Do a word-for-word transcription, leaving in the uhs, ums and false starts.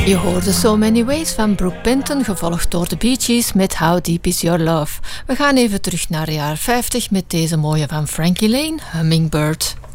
Je hoorde So Many Ways van Brooke Benton, gevolgd door de Bee Gees met How Deep Is Your Love. We gaan even terug naar de jaren vijftig met deze mooie van Frankie Lane, Hummingbird.